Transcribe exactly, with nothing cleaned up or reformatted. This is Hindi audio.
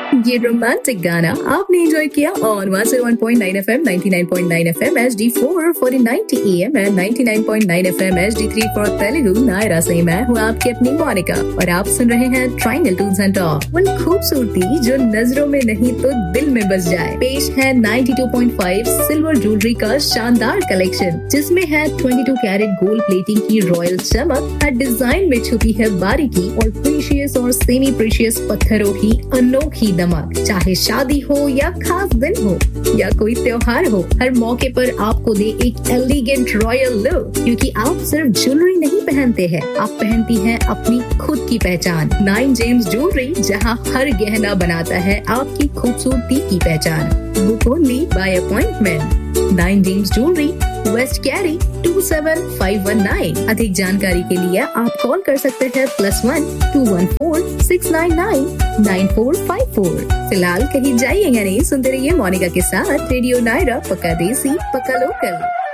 ये रोमांटिक गाना आपने एंजॉय किया on one O one point nine FM, ninety nine point nine FM H D four for ninety am and ninety nine point nine FM H D three for Telugu Naira से मैं हूँ आपकी अपनी मोनिका और आप सुन रहे हैं ट्रायंगल टूल्स एंड टॉक। उन खूबसूरती जो नजरों में नहीं तो दिल में बस जाए। पेश है ninety two point five silver jewellery का शानदार कलेक्शन जिसमें है twenty two carat gold plating की रॉयल चमक, हर डिजाइन में छुपी है बारीकी और प्रीशियस और सेमी प्रीशियस पत्थरों की अनोखी दमक। चाहे शादी हो या खास दिन हो या कोई त्योहार हो, हर मौके पर आपको दे एक एलिगेंट रॉयल लुक, क्योंकि आप सिर्फ ज्वेलरी नहीं पहनते हैं, आप पहनती हैं अपनी खुद की पहचान। नाइन जेम्स ज्वेलरी, जहां हर गहना बनाता है आपकी खूबसूरती की पहचान। Book only by appointment. Nine James jewellery, waste carry to seven five one nine. अधिक जानकारी के लिए आप कॉल कर सकते हैं plus one two one four six nine nine nine four five four. फिलहाल कहीं जाइएगा नहीं, सुनते रहिए मोनिका के साथ रेडियो नायरा, पक्का देसी पक्का लोकल।